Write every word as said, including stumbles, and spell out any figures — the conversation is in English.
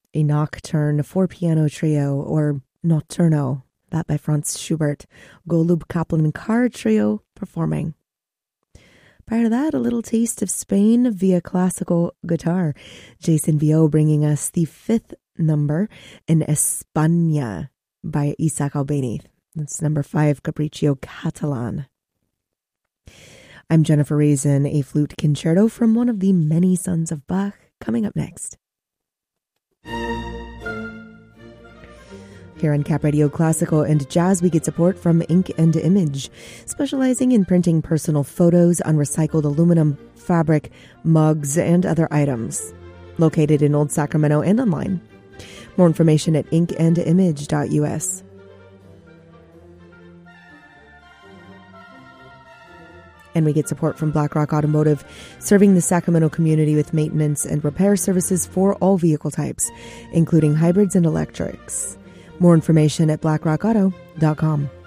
a nocturne for piano trio, or Notturno, that by Franz Schubert, Golub Kaplan and Carr Trio performing. Prior to that, a little taste of Spain via classical guitar. Jason Vio bringing us the fifth number in España by Isaac Albéniz. That's number five, Capriccio Catalan. I'm Jennifer Raisin, a flute concerto from one of the many sons of Bach, coming up next. Here on Cap Radio Classical and Jazz, we get support from Ink and Image, specializing in printing personal photos on recycled aluminum, fabric, mugs, and other items. Located in Old Sacramento and online. More information at ink and image dot u s. And we get support from BlackRock Automotive, serving the Sacramento community with maintenance and repair services for all vehicle types, including hybrids and electrics. More information at black rock auto dot com.